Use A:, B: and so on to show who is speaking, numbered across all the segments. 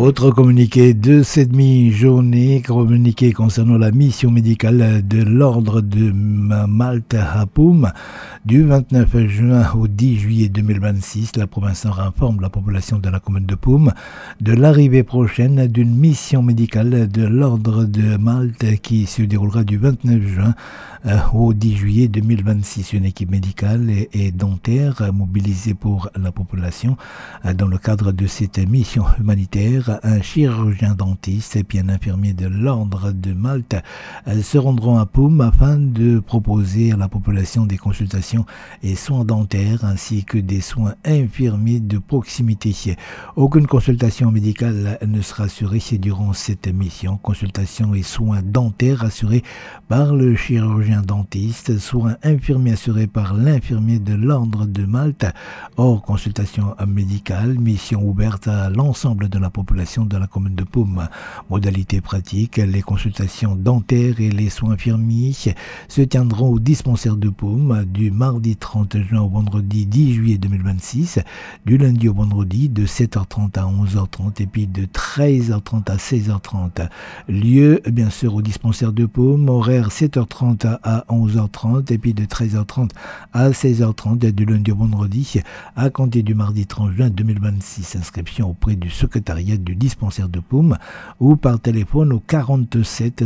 A: Autre communiqué de cette mi-journée, communiqué concernant la mission médicale de l'ordre de Malte à Poum. Du 29 juin au 10 juillet 2026, la province informe la population de la commune de Poum de l'arrivée prochaine d'une mission médicale de l'ordre de Malte qui se déroulera du 29 juin au 10 juillet 2026. Une équipe médicale et dentaire mobilisée pour la population dans le cadre de cette mission humanitaire. Un chirurgien dentiste et puis un infirmier de l'ordre de Malte se rendront à Poum afin de proposer à la population des consultations et soins dentaires ainsi que des soins infirmiers de proximité. Aucune consultation médicale ne sera assurée durant cette mission. Consultation et soins dentaires assurés par le chirurgien dentiste, soins infirmiers assurés par l'infirmier de l'ordre de Malte. Hors consultation médicale, mission ouverte à l'ensemble de la population de la commune de Poum. Modalité pratique, les consultations dentaires et les soins infirmiers se tiendront au dispensaire de Poum du mardi 30 juin au vendredi 10 juillet 2026, du lundi au vendredi de 7h30 à 11h30 et puis de 13h30 à 16h30. Lieu, bien sûr, au dispensaire de Poum, horaire 7h30 à 11h30 et puis de 13h30 à 16h30 du lundi au vendredi à compter du mardi 30 juin 2026. Inscription auprès du secrétariat du dispensaire de Poum ou par téléphone au 47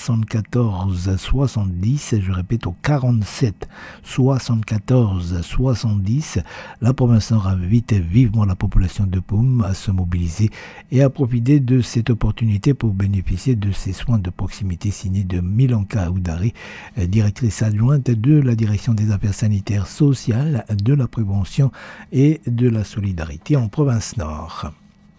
A: 74 70, je répète au 47 74 70. La province Nord invite vivement la population de Poum à se mobiliser et à profiter de cette opportunité pour bénéficier de ces soins de proximité signés de Milanka Oudari, directrice adjointe de la direction des affaires sanitaires sociales, de la prévention et de la solidarité en province Nord.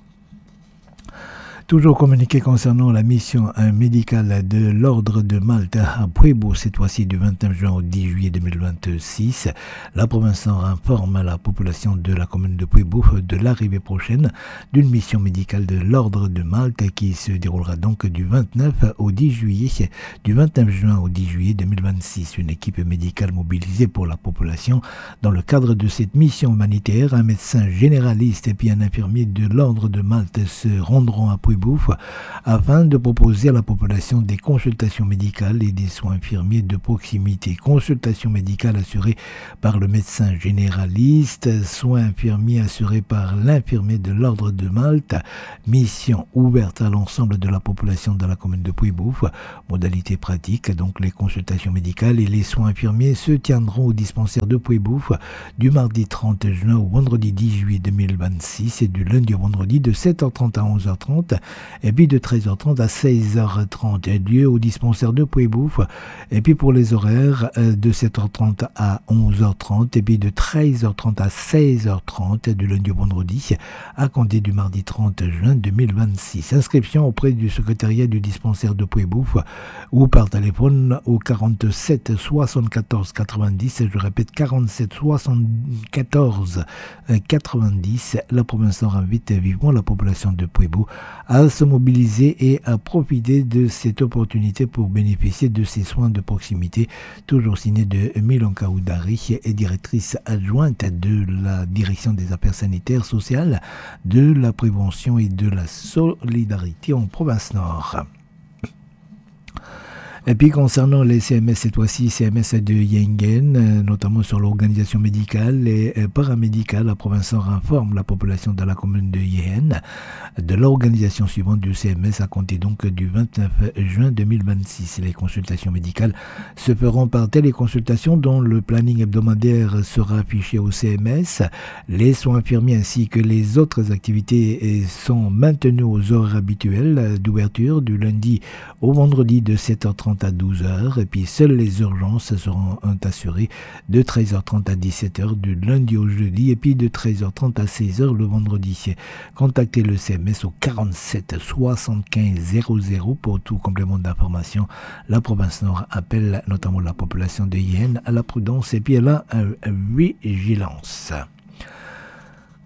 A: Toujours communiqué concernant la mission médicale de l'ordre de Malte à Puebo, cette fois-ci du 29 juin au 10 juillet 2026. La province informe la population de la commune de Puebo de l'arrivée prochaine d'une mission médicale de l'ordre de Malte qui se déroulera donc du 29 au 10 juillet, du 29 juin au 10 juillet 2026. Une équipe médicale mobilisée pour la population dans le cadre de cette mission humanitaire. Un médecin généraliste et puis un infirmier de l'ordre de Malte se rendront à Puebo afin de proposer à la population des consultations médicales et des soins infirmiers de proximité. Consultation médicale assurée par le médecin généraliste, soins infirmiers assurés par l'infirmier de l'ordre de Malte, mission ouverte à l'ensemble de la population de la commune de Puebo. Modalité pratique, donc les consultations médicales et les soins infirmiers se tiendront au dispensaire de Puebo du mardi 30 juin au vendredi 10 juillet 2026 et du lundi au vendredi de 7h30 à 11h30 et puis de 13h30 à 16h30. Lieu au dispensaire de Puebo et puis pour les horaires de 7h30 à 11h30 et puis de 13h30 à 16h30 du lundi au vendredi à compter du mardi 30 juin 2026. Inscription auprès du secrétariat du dispensaire de Puebo ou par téléphone au 47 74 90, je répète 47 74 90. La province Nord invite vivement la population de Puebo à se mobiliser et à profiter de cette opportunité pour bénéficier de ces soins de proximité. Toujours signé de Milanka Oudari, et directrice adjointe de la direction des affaires sanitaires sociales, de la prévention et de la solidarité en province Nord. Et puis concernant les CMS, cette fois-ci CMS de Yengen, notamment sur l'organisation médicale et paramédicale, la province Nord informe la population de la commune de Yengen de l'organisation suivante du CMS à compter donc du 29 juin 2026. Les consultations médicales se feront par téléconsultation dont le planning hebdomadaire sera affiché au CMS. Les soins infirmiers ainsi que les autres activités sont maintenus aux horaires habituels d'ouverture du lundi au vendredi de 7h30 à 12h et puis seules les urgences seront assurées de 13h30 à 17h du lundi au jeudi et puis de 13h30 à 16h le vendredi. Contactez le CMS au 47 75 00 pour tout complément d'information. La province Nord appelle notamment la population de Yen à la prudence et puis à la vigilance.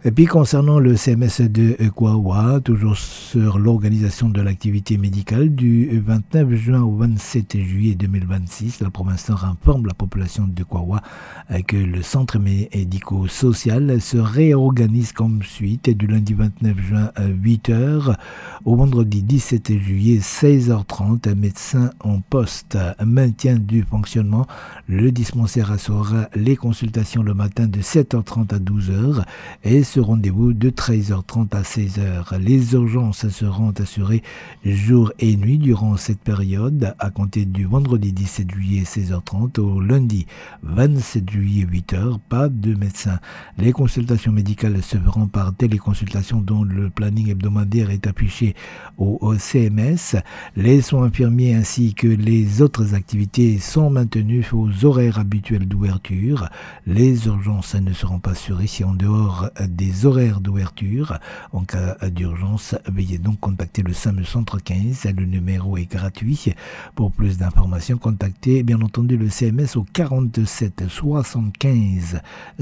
A: Et puis concernant le CMS de Kwawa, toujours sur l'organisation de l'activité médicale du 29 juin au 27 juillet 2026, la province informe la population de Kwawa que le centre médico-social se réorganise comme suite du lundi 29 juin à 8h au vendredi 17 juillet 16h30, médecin en poste, maintien du fonctionnement. Le dispensaire assurera les consultations le matin de 7h30 à 12h et ce rendez-vous de 13h30 à 16h. Les urgences seront assurées jour et nuit durant cette période à compter du vendredi 17 juillet 16h30 au lundi 27 juillet 8h. Pas de médecin. Les consultations médicales se feront par téléconsultation dont le planning hebdomadaire est affiché au CMS. Les soins infirmiers ainsi que les autres activités sont maintenues aux horaires habituels d'ouverture. Les urgences ne seront pas assurées si en dehors des horaires d'ouverture. En cas d'urgence, veuillez donc contacter le SAMU Centre 15. Le numéro est gratuit. Pour plus d'informations, contactez bien entendu le CMS au 47 75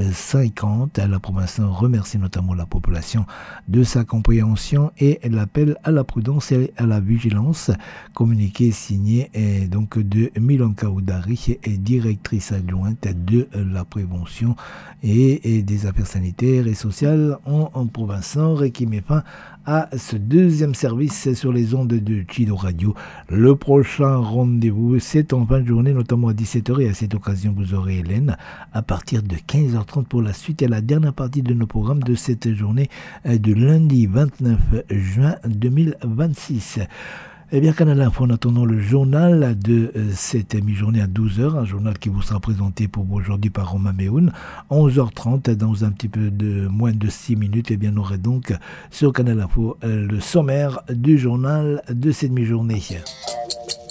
A: 50. La province remercie notamment la population de sa compréhension et l'appel à la prudence et à la vigilance. Communiqué signé donc de Milanka Oudari, directrice adjointe de la prévention et des affaires sanitaires et sociales en province Nord, et qui met fin à ce deuxième service sur les ondes de Chido Radio. Le prochain rendez-vous, c'est en fin de journée, notamment à 17h, et à cette occasion, vous aurez Hélène à partir de 15h30 pour la suite et la dernière partie de nos programmes de cette journée de lundi 29 juin 2026. Eh bien, Canal Info, en attendant le journal de cette mi-journée à 12h, un journal qui vous sera présenté pour vous aujourd'hui par Romain Méhoun. 11h30, dans un petit peu de moins de 6 minutes, eh bien, on aurait donc sur Canal Info le sommaire du journal de cette mi-journée.